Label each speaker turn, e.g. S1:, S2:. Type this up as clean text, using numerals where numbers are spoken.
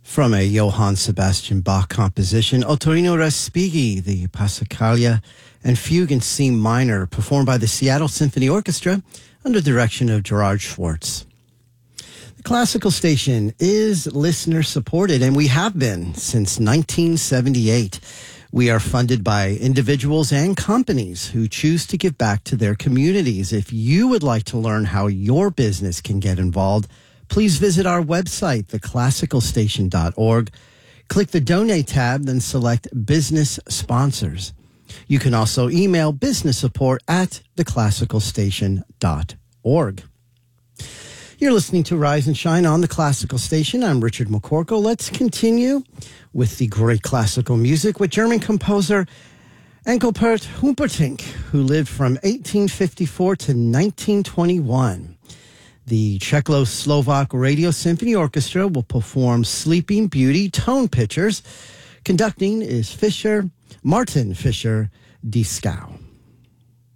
S1: From a Johann Sebastian Bach composition, Ottorino Respighi, the Passacaglia and Fugue in C minor, performed by the Seattle Symphony Orchestra under the direction of Gerard Schwartz. The Classical Station is listener-supported, and we have been since 1978. We are funded by individuals and companies who choose to give back to their communities. If you would like to learn how your business can get involved, please visit our website, theclassicalstation.org. Click the Donate tab, then select Business Sponsors. You can also email businesssupport@theclassicalstation.org. You're listening to Rise and Shine on the Classical Station. I'm Richard McCorkle. Let's continue with the great classical music with German composer Engelbert Humperdinck, who lived from 1854 to 1921. The Czechoslovak Radio Symphony Orchestra will perform Sleeping Beauty tone pictures. Conducting is Martin Fischer Dieskau.